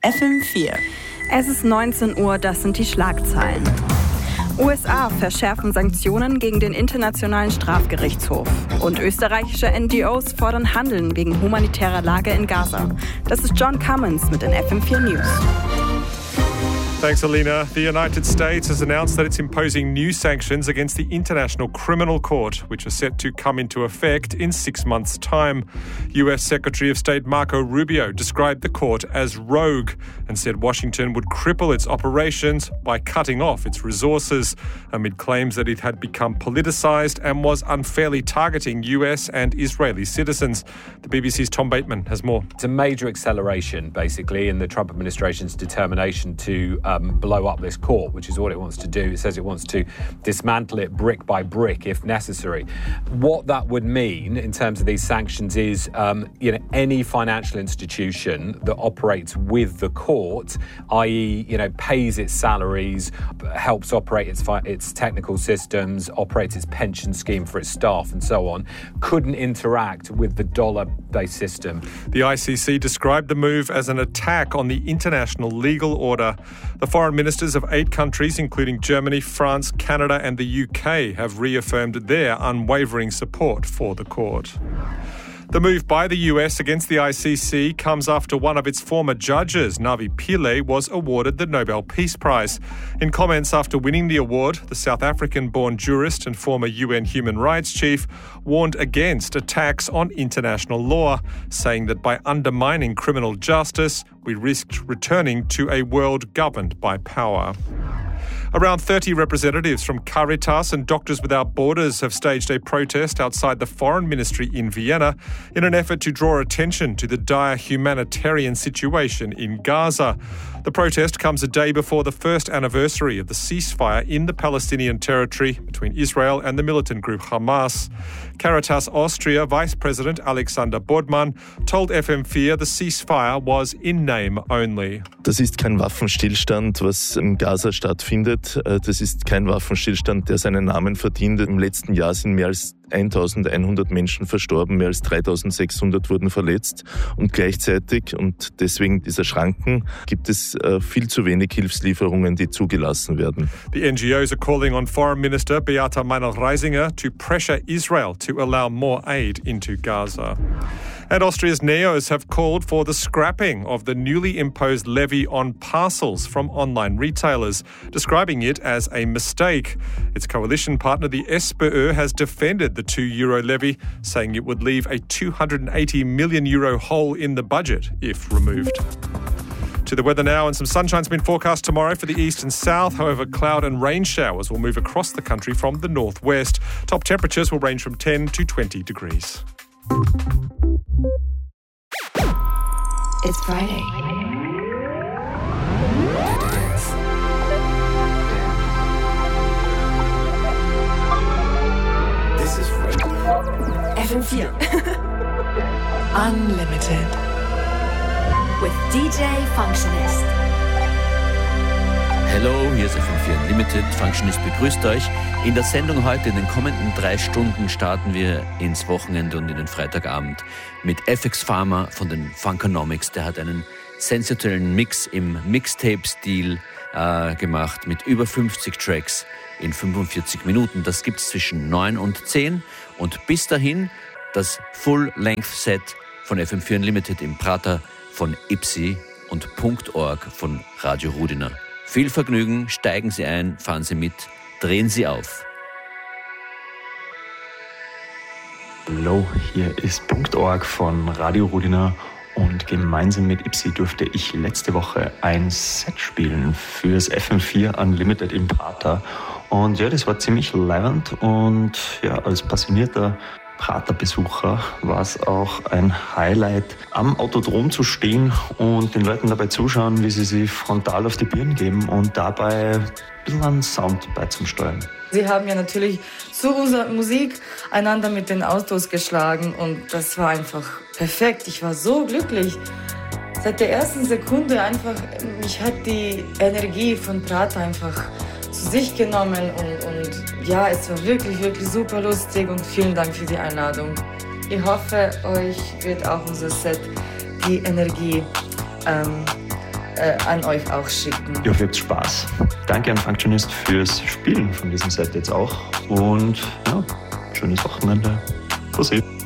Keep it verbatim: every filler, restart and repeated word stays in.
F M vier. Es ist neunzehn Uhr, das sind die Schlagzeilen. U S A verschärfen Sanktionen gegen den Internationalen Strafgerichtshof. Und österreichische N G Os fordern Handeln wegen humanitärer Lage in Gaza. Das ist John Cummins mit den F M vier News. Thanks, Alina. The United States has announced that it's imposing new sanctions against the International Criminal Court, which are set to come into effect in six months' time. U S Secretary of State Marco Rubio described the court as rogue and said Washington would cripple its operations by cutting off its resources, amid claims that it had become politicized and was unfairly targeting U S and Israeli citizens. The B B C's Tom Bateman has more. It's a major acceleration, basically, in the Trump administration's determination to Um, blow up this court, which is what it wants to do. It says it wants to dismantle it brick by brick if necessary. What that would mean in terms of these sanctions is, um, you know, any financial institution that operates with the court, that is, you know, pays its salaries, helps operate its fi- its technical systems, operates its pension scheme for its staff, and so on, couldn't interact with the dollar-based system. The I C C described the move as an attack on the international legal order. The foreign ministers of eight countries, including Germany, France, Canada and the U K, have reaffirmed their unwavering support for the court. The move by the U S against the I C C comes after one of its former judges, Navi Pillay, was awarded the Nobel Peace Prize. In comments after winning the award, the South African-born jurist and former U N human rights chief warned against attacks on international law, saying that by undermining criminal justice, we risked returning to a world governed by power. Around thirty representatives from Caritas and Doctors Without Borders have staged a protest outside the Foreign Ministry in Vienna in an effort to draw attention to the dire humanitarian situation in Gaza. The protest comes a day before the first anniversary of the ceasefire in the Palestinian territory between Israel and the militant group Hamas. Caritas Austria Vice President Alexander Bodman told F M vier the ceasefire was in name only. Das ist kein Waffenstillstand, was in Gaza stattfindet. Das ist kein Waffenstillstand, der seinen Namen verdient. Im letzten Jahr sind mehr als eintausendeinhundert Menschen verstorben, mehr als dreitausendsechshundert wurden verletzt und gleichzeitig, und deswegen dieser Schranken, gibt es äh, viel zu wenig Hilfslieferungen, die zugelassen werden. The N G Os are calling on Foreign Minister Beata Meinl-Reisinger to pressure Israel to allow more aid into Gaza. And Austria's Neos have called for the scrapping of the newly imposed levy on parcels from online retailers, describing it as a mistake. Its coalition partner, the SPÖ, has defended the two euro levy, saying it would leave a two hundred eighty million euro hole in the budget if removed. To the weather now, and some sunshine's been forecast tomorrow for the east and south. However, cloud and rain showers will move across the country from the northwest. Top temperatures will range from ten to twenty degrees. It's Friday. This is Radio F M vier. Unlimited. With D J Functionist. Hallo, hier ist F M vier Unlimited. Functionist begrüßt euch. In der Sendung heute, in den kommenden drei Stunden, starten wir ins Wochenende und in den Freitagabend mit F X Pharma von den Funkonomics. Der hat einen sensationellen Mix im Mixtape-Stil äh, gemacht mit über fünfzig Tracks in fünfundvierzig Minuten. Das gibt's zwischen neun und zehn. Und bis dahin das Full-Length-Set von F M vier Unlimited im Prater von Ipsi und .org von Radio Rudiner. Viel Vergnügen, steigen Sie ein, fahren Sie mit, drehen Sie auf. Hallo, hier ist .org von Radio Rudiner und gemeinsam mit Ipsi durfte ich letzte Woche ein Set spielen fürs F M vier Unlimited im Prater. Und ja, das war ziemlich leibend und ja, als passionierter Prater-Besucher war es auch ein Highlight, am Autodrom zu stehen und den Leuten dabei zuschauen, wie sie sich frontal auf die Birnen geben und dabei ein bisschen an Sound beizusteuern. Sie haben ja natürlich zu unserer Musik einander mit den Autos geschlagen und das war einfach perfekt. Ich war so glücklich. Seit der ersten Sekunde einfach, mich hat die Energie von Prater einfach zu sich genommen und, und ja, es war wirklich, wirklich super lustig und vielen Dank für die Einladung. Ich hoffe, euch wird auch unser Set die Energie ähm, äh, an euch auch schicken. Ich hoffe, ihr habt Spaß. Danke an Functionist fürs Spielen von diesem Set jetzt auch. Und ja, schönes Wochenende. Prosit.